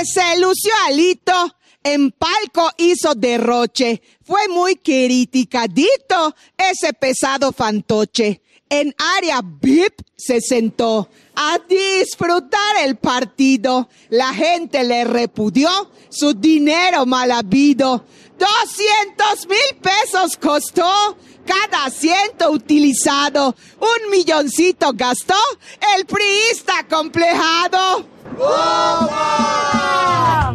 se lució Alito, en palco hizo derroche. Fue muy criticadito ese pesado fantoche. En área VIP se sentó a disfrutar el partido. La gente le repudió su dinero mal habido. 200,000 pesos costó cada asiento utilizado. 1 milloncito gastó el priista complejado. ¡Bomba!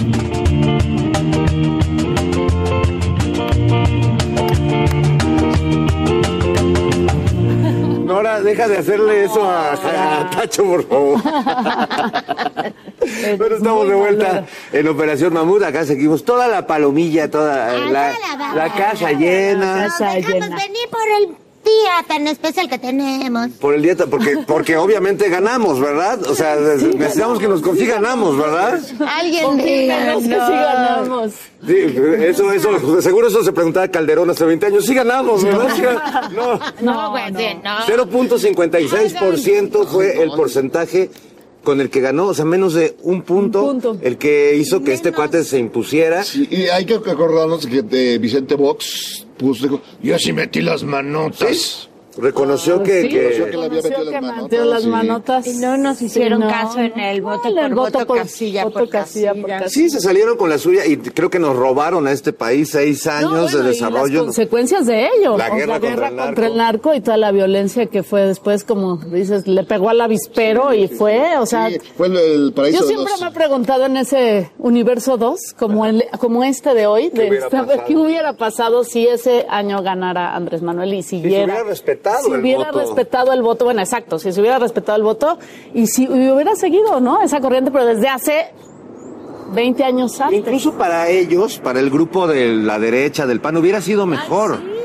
Nora, deja de hacerle eso a Tacho, por favor. Pero estamos de vuelta en Operación Mamut. Acá seguimos toda la palomilla, toda la casa llena. Nos dejamos venir por el día tan especial que tenemos. Por el día, porque obviamente ganamos, ¿verdad? O sea, necesitamos que nos consiga ganamos, ¿verdad? Alguien diga, que sí ganamos. Sí, eso, seguro eso se preguntaba Calderón hace 20 años. Sí ganamos, ¿verdad? No, güey, no. 0.56% fue el porcentaje con el que ganó, o sea, menos de un punto. El que hizo que este cuate se impusiera. Sí, y hay que acordarnos que Vicente Vox dijo, yo sí metí las manotas. ¿Sí? Reconoció que le había metido las manotas. Y no nos hicieron caso en el voto por casilla por casilla. Sí, se salieron con la suya y creo que nos robaron a este país 6 años de desarrollo. Y las consecuencias de ello. La guerra contra el narco y toda la violencia que fue después, como dices, le pegó al avispero y fue, o sea... Sí, fue el paraíso. Yo siempre me he preguntado en ese universo 2, como este de hoy, ¿qué hubiera pasado si ese año ganara Andrés Manuel y siguiera... Si hubiera respetado el voto, bueno, exacto, si se hubiera respetado el voto y si hubiera seguido, ¿no? Esa corriente, pero desde hace 20 años antes. Incluso para ellos, para el grupo de la derecha, del PAN, hubiera sido mejor. Sí.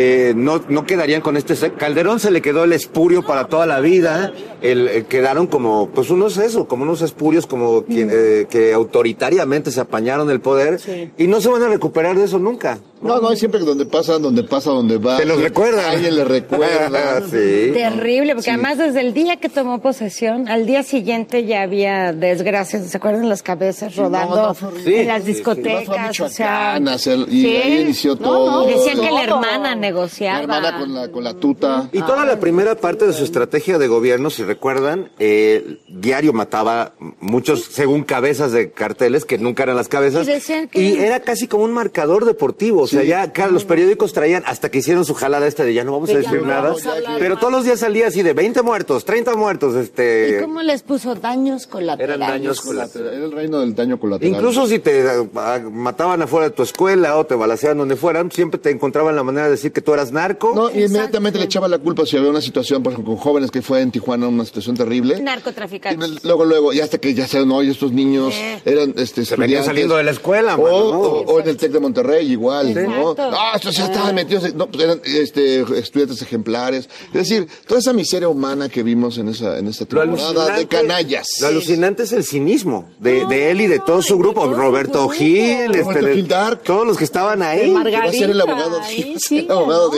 No quedarían con Calderón se le quedó el espurio para toda la vida. Quedaron como, pues unos espurios como que autoritariamente se apañaron el poder y no se van a recuperar de eso nunca. No, siempre donde pasa, donde va. Te los recuerdan. Alguien le recuerda. Sí. Terrible, porque además desde el día que tomó posesión, al día siguiente ya había desgracias, ¿se acuerdan? Las cabezas rodando en las discotecas. O sea, y ahí inició todo. Y decían que la hermana negociaba. La hermana con la tuta. Y toda la primera parte de su estrategia de gobierno, si recuerdan, diario mataba muchos, según cabezas de carteles, que nunca eran las cabezas. Y era casi como un marcador deportivo. O sea, ya los periódicos traían, hasta que hicieron su jalada de ya no vamos a decir nada. Pero todos los días salía así de 20 muertos, 30 muertos. ¿Y cómo les puso daños colaterales? Eran daños colaterales. Era el reino del daño colateral. Incluso si te mataban afuera de tu escuela o te balaceaban donde fueran, siempre te encontraban la manera de decir que tú eras narco. No, y inmediatamente le echaba la culpa si había una situación, por ejemplo, con jóvenes que fue en Tijuana, una situación terrible. Narcotraficantes. Luego, y hasta que ya se y estos niños eran se venían saliendo de la escuela, o en el TEC de Monterrey igual. ¿no? Estos ya estaban metidos, pues eran estudiantes ejemplares. Es decir, toda esa miseria humana que vimos en esta temporada de canallas. Lo alucinante es el cinismo de él y de todo su grupo. Roberto Gil, todos los que estaban ahí. Va a ser el abogado, el abogado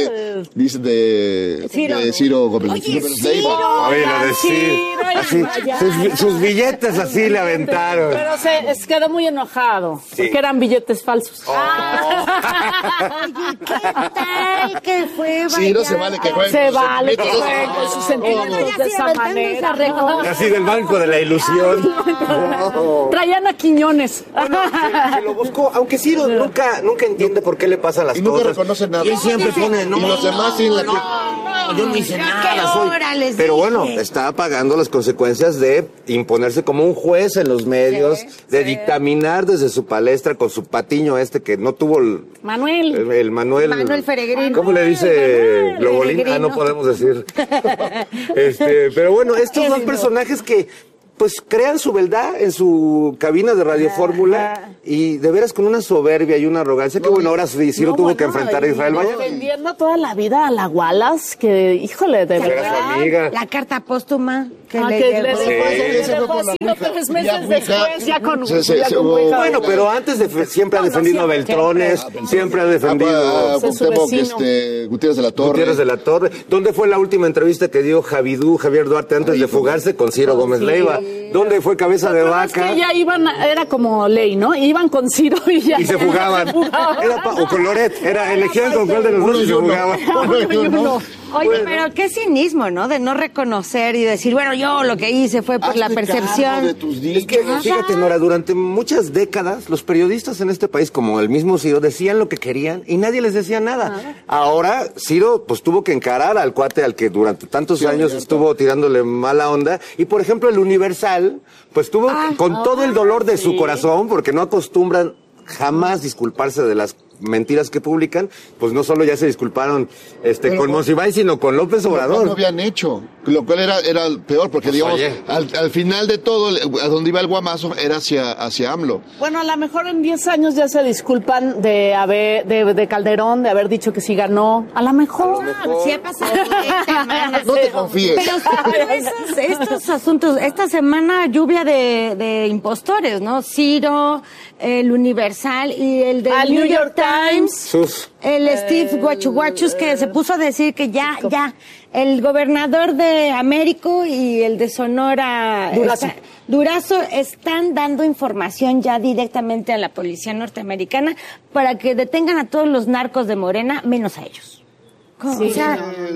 de Ciro Gómez Leiva. Oye, lo de Ciro. Sus billetes así le aventaron. Pero se quedó muy enojado, porque eran billetes falsos. Oye, ¿qué tal que fue? Sí, no se vale que jueguen. Se vale que jueguen con sus sentimientos de esa manera. Así del banco de la ilusión. Traían a Quiñones. Bueno, se lo buscó, aunque Ciro nunca entiende por qué le pasan las cosas. Y nunca reconoce nada. Y siempre pone, y los demás sin la yo no hice nada. Pero bueno, está pagando las consecuencias de imponerse como un juez en los medios, de dictaminar desde su palestra con su patiño que no tuvo el Manuel Peregrino. ¿Cómo le dice Globolín? No podemos decir. Pero bueno, estos dos personajes que pues crean su verdad en su cabina de Radio Fórmula y de veras con una soberbia y una arrogancia, que bueno, ahora Ciro tuvo que enfrentar a Israel Vallarta. Defendiendo toda la vida a la Wallace, que, híjole, de verdad. La carta póstuma que le dejó 3 meses después, ya con bueno, pero antes siempre ha defendido a Beltrones, siempre ha defendido Gutiérrez de la Torre. Gutiérrez de la Torre. ¿Dónde fue la última entrevista que dio Javier Duarte antes de fugarse con Ciro Gómez Leiva? ¿Dónde fue cabeza de vaca? Es que ya iban, era como ley, ¿no? Iban con Ciro y ya. Y se fugaban. O con Loret. Elegían con cuál de los dos y se fugaban. Oye, pero qué cinismo, ¿no? De no reconocer y decir, bueno, yo lo que hice fue por la percepción. Es que, fíjate, Nora, durante muchas décadas, los periodistas en este país, como el mismo Ciro, decían lo que querían y nadie les decía nada. Ahora, Ciro, pues tuvo que encarar al cuate al que durante tantos años estuvo tirándole mala onda. Y, por ejemplo, el Universal, pues tuvo con todo el dolor de su corazón, porque no acostumbran jamás disculparse de las mentiras que publican, pues no solo ya se disculparon con Monsiváis, sino con López Obrador. No habían hecho, lo cual era peor, porque digamos, al final de todo, a donde iba el guamazo era hacia AMLO. Bueno, a lo mejor en 10 años ya se disculpan de Calderón, de haber dicho que sí ganó. A lo mejor. Sí ha pasado 10 semanas. No te confíes. Pero estos asuntos, esta semana lluvia de impostores, ¿no? Ciro, el Universal y el de New York Times, el Steve Guachuguachus, que se puso a decir que ya, el gobernador de Américo y el de Sonora, Durazo, están dando información ya directamente a la policía norteamericana para que detengan a todos los narcos de Morena, menos a ellos. Sí, o sea,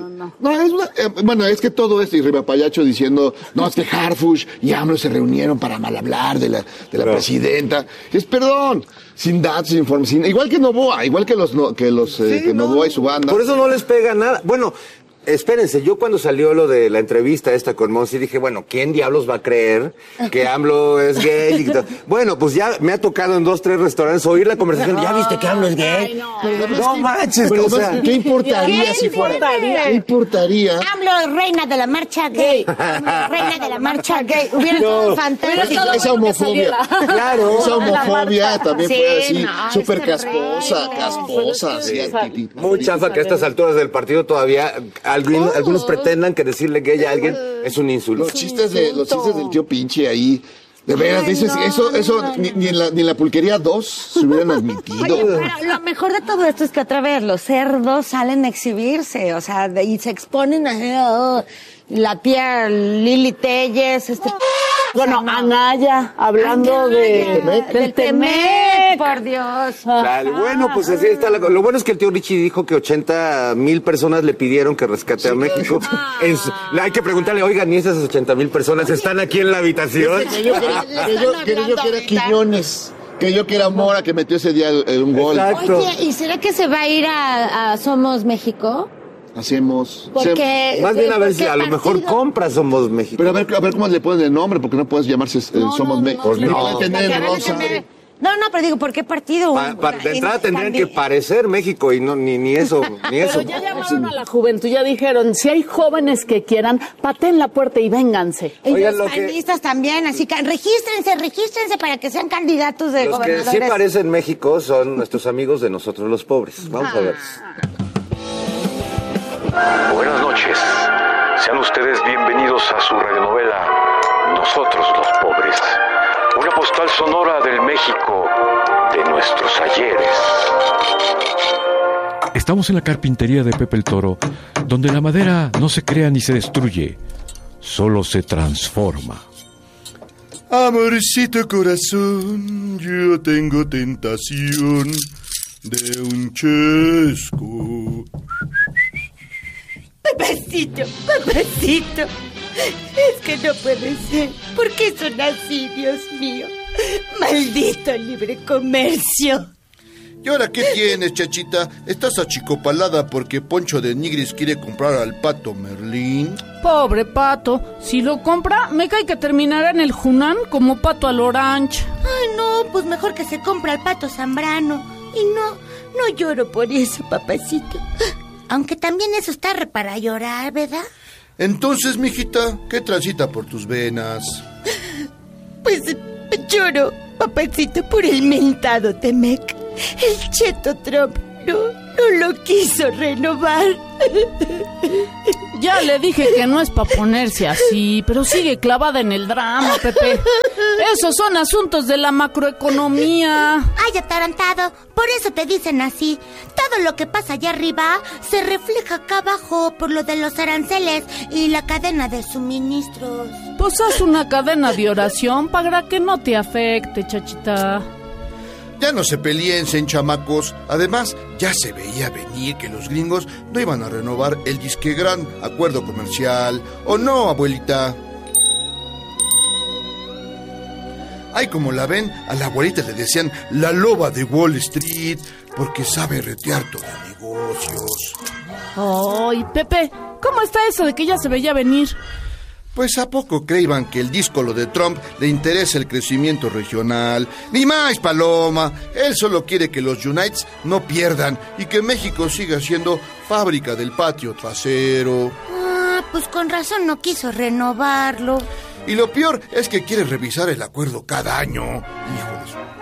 bueno, es que todo esto, y Rivapayacho diciendo, no, es que Harfuch y AMLO se reunieron para mal hablar de la presidenta. Perdón, sin datos, sin información, igual que Novoa, igual que Novoa y su banda. Por eso no les pega nada. Bueno, espérense, yo cuando salió lo de la entrevista esta con Monsi dije, bueno, ¿quién diablos va a creer que AMLO es gay? Y todo? Bueno, pues ya me ha tocado en 2, 3 restaurantes oír la conversación. ¿Ya viste que AMLO es gay? No manches, o sea, ¿qué importaría si fuera? ¿Qué importaría? AMLO, reina de la marcha gay. Reina de la marcha gay. Hubiera sido fantástico. Esa homofobia. Claro. Esa homofobia también puede decir súper casposa. Muy chafa que a estas alturas del partido todavía algunos pretendan que decirle gay a alguien es un insulto. Los chistes del tío Pinche ahí, de veras, dices, eso ni en la pulquería 2 se hubieran admitido. Oye, pero lo mejor de todo esto es que otra vez los cerdos salen a exhibirse, o sea, y se exponen a la tía Lili Telles, bueno, Anaya, hablando del Temec, por Dios. Bueno, pues así está. Lo bueno es que el tío Richie dijo que 80,000 personas le pidieron que rescate a México. Hay que preguntarle, oigan, ¿y esas 80,000 personas están aquí en la habitación? Que yo que era Quiñones. Que yo que era Mora que metió ese día un gol. Exacto. Oye, ¿y será que se va a ir a Somos México? Hacemos. Porque, más bien a ver si a lo mejor compra Somos México. Pero a ver cómo le ponen el nombre, porque no puedes llamarse Somos México. No, No, pero digo, ¿por qué partido? De entrada tendrían que parecer México y no ni eso. Pero ya llamaron a la juventud, ya dijeron, si hay jóvenes que quieran, pateen la puerta y vénganse. Y los panistas también, así que regístrense para que sean candidatos de gobernadores. Los que sí parecen México son nuestros amigos de Nosotros los Pobres. Vamos a ver. Buenas noches. Sean ustedes bienvenidos a su radionovela Nosotros los Pobres. Una postal sonora del México de nuestros ayeres. Estamos en la carpintería de Pepe el Toro, donde la madera no se crea ni se destruye, solo se transforma. Amorcito corazón, yo tengo tentación de un chesco. Pepecito, es que no puede ser. ¿Por qué son así, Dios mío? Maldito libre comercio. ¿Y ahora qué tienes, chachita? ¿Estás achicopalada porque Poncho de Nigris quiere comprar al Pato Merlín? Pobre Pato, si lo compra, me cae que terminará en el Junán como Pato al Orange. Ay, no, pues mejor que se compre al Pato Zambrano. Y no lloro por eso, papacito. Aunque también eso está para llorar, ¿verdad? Entonces, mijita, ¿qué transita por tus venas? Pues lloro papacito, por el mentado Temec. El cheto Trump no lo quiso renovar. Ya le dije que no es para ponerse así, pero sigue clavada en el drama, Pepe. Esos son asuntos de la macroeconomía. Ay, atarantado, por eso te dicen así. Todo lo que pasa allá arriba se refleja acá abajo por lo de los aranceles y la cadena de suministros. Pues haz una cadena de oración para que no te afecte, chachita. Ya no se peleen, chamacos. Además, ya se veía venir que los gringos no iban a renovar el disque gran acuerdo comercial. ¿O no, abuelita? Ay, como la ven, a la abuelita le decían la loba de Wall Street, porque sabe retear todos los negocios. Ay, Pepe, ¿cómo está eso de que ya se veía venir? Pues ¿a poco creían que el díscolo de Trump le interesa el crecimiento regional? Ni más, Paloma. Él solo quiere que los Unites no pierdan y que México siga siendo fábrica del patio trasero. Ah, pues con razón no quiso renovarlo. Y lo peor es que quiere revisar el acuerdo cada año. Hijo de su...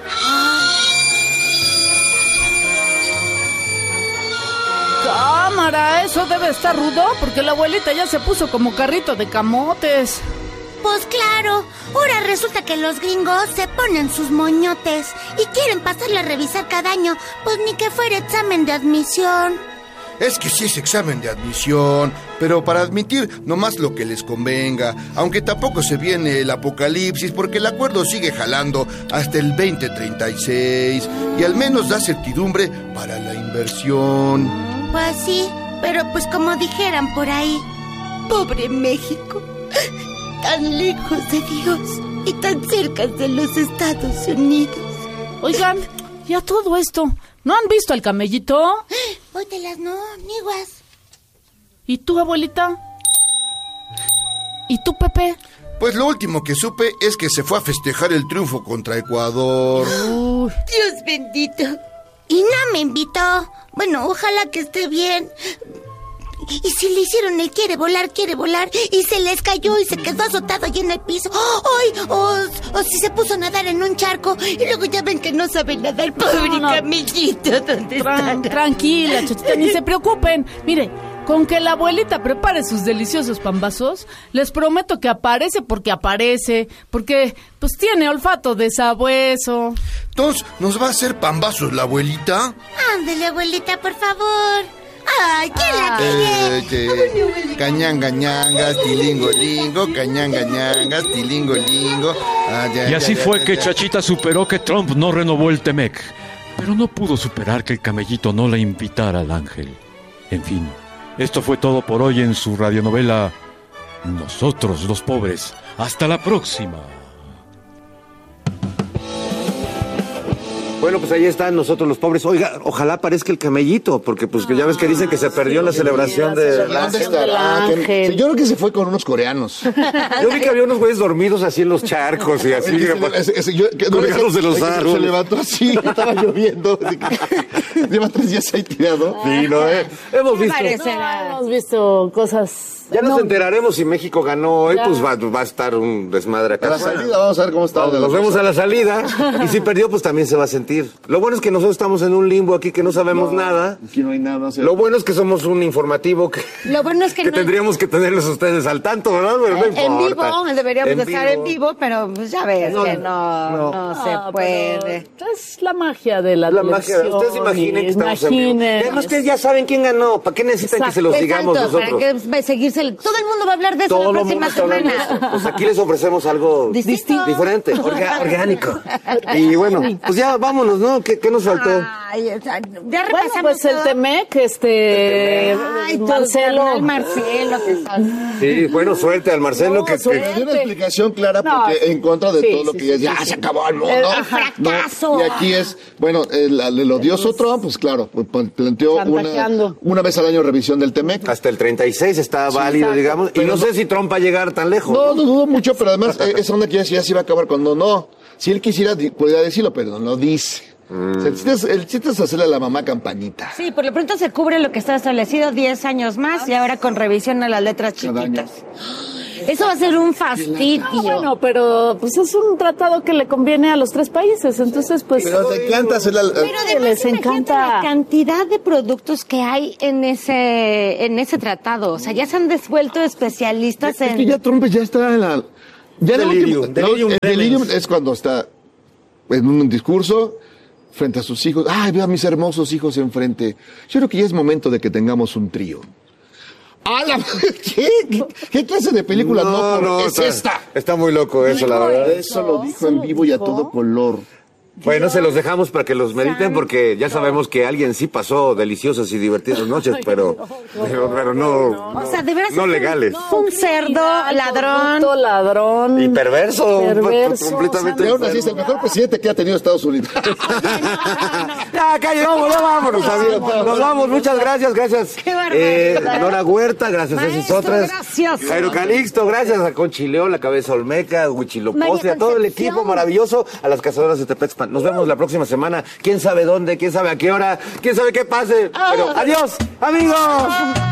Cámara, eso debe estar rudo, porque la abuelita ya se puso como carrito de camotes. Pues claro, ahora resulta que los gringos se ponen sus moñotes y quieren pasarle a revisar cada año, pues ni que fuera examen de admisión. Es que sí es examen de admisión, pero para admitir nomás lo que les convenga, aunque tampoco se viene el apocalipsis, porque el acuerdo sigue jalando hasta el 2036 y al menos da certidumbre para la inversión. Pues sí, pero pues como dijeran por ahí, pobre México, tan lejos de Dios y tan cerca de los Estados Unidos. Oigan, y a todo esto, ¿no han visto al camellito? Ótelas, no, niguas. ¿Y tú, abuelita? ¿Y tú, Pepe? Pues lo último que supe es que se fue a festejar el triunfo contra Ecuador. Dios bendito. Y no me invitó. Bueno, ojalá que esté bien. Y si le hicieron el quiere volar, y se les cayó y se quedó azotado allí en el piso. ¡Ay! O si se puso a nadar en un charco y luego ya ven que no sabe nadar. Pobre camellito, ¿dónde está? Tranquila, chachita, ni se preocupen. Mire, con que la abuelita prepare sus deliciosos pambazos, les prometo que aparece, porque pues tiene olfato de sabueso. Entonces, ¿nos va a hacer pambazos la abuelita? Ándale, abuelita, por favor. ¡Ay, quién la quiere! Cañangañangas, tilingolingo, cañangañangas, tilingolingo. Y así fue que Chachita superó que Trump no renovó el Temec, pero no pudo superar que el camellito no la invitara al ángel. En fin, esto fue todo por hoy en su radionovela Nosotros los Pobres. Hasta la próxima. Bueno, pues ahí están Nosotros los Pobres. Oiga, ojalá aparezca el camellito, porque pues que ya ves que dicen que se perdió la celebración del ángel. Sí, yo creo que se fue con unos coreanos. Yo vi que había unos güeyes dormidos así en los charcos y así. Colgados de los árboles. Se levantó así, estaba lloviendo. Lleva 3 días ahí tirado. Sí, hemos visto cosas. Ya nos enteraremos si México ganó hoy, pues va a estar un desmadre acá. A la salida vamos a ver cómo está. Nos vemos a la salida. Y si perdió, pues también se va a sentir. Lo bueno es que nosotros estamos en un limbo aquí que no sabemos nada. Aquí no hay nada. O sea, lo bueno es que somos un informativo que, lo bueno es que tendríamos que tenerles a ustedes al tanto, ¿verdad? Pero no en vivo, deberíamos estar en vivo, pero pues ya ves que no se puede. Es la magia de la magia. Ustedes imaginen que estamos en vivo. Además, ustedes ya saben quién ganó. ¿Para qué necesitan que se los digamos nosotros? Para que seguirse. Todo el mundo va a hablar de eso la próxima semana. Pues aquí les ofrecemos algo diferente, orgánico. Y bueno, pues ya vámonos, ¿no? ¿Qué nos faltó? Ya repasamos. Bueno, pues el Temec, Marcelo. Sí, bueno, suerte al Marcelo. Que dio una explicación clara porque en contra de todo lo que ya se acabó el mundo. Fracaso. Y aquí es, bueno, el odioso Trump, pues claro, planteó una vez al año revisión del Temec. Hasta el 36 está válido, digamos. Y no sé si Trump va a llegar tan lejos. No dudo mucho, pero además esa onda que ya se iba a acabar cuando no. Si él quisiera, podría decirlo, pero no lo dice. O sea, el chiste es hacerle a la mamá campanita. Sí, por lo pronto se cubre lo que está establecido 10 años más y ahora con revisión a las letras chiquitas. Eso va a ser un fastidio. Bueno, pero pues es un tratado que le conviene a los 3 países, entonces pues... Pero te encanta hacer la... Pero además, les encanta la cantidad de productos que hay en ese tratado. O sea, ya se han desvuelto especialistas Es que ya Trump ya está en la... Ya Delirium. el delirium es cuando está en un discurso frente a sus hijos. Ay, veo a mis hermosos hijos enfrente. Yo creo que ya es momento de que tengamos un trío. ¿Qué clase de película es esta? Está muy loco eso, la verdad. Eso lo dijo en vivo y a todo color. Bueno, se los dejamos para que los mediten porque ya sabemos que alguien sí pasó deliciosas y divertidas noches, pero no, o sea, de veras no legales. Un cerdo, ladrón y perverso. Completamente. Y aún así es el mejor presidente que ha tenido Estados Unidos. Ya, vámonos, amigos. Nos vamos, muchas gracias. Nora Huerta, gracias a esas otras. Gracias. Jairo Calixto, gracias a Conchi León, la cabeza Olmeca, Huichilopochtli, a todo el equipo maravilloso, a las cazadoras de Tepexpan. Nos vemos la próxima semana. ¿Quién sabe dónde? ¿Quién sabe a qué hora? ¿Quién sabe qué pase? Pero adiós, amigos.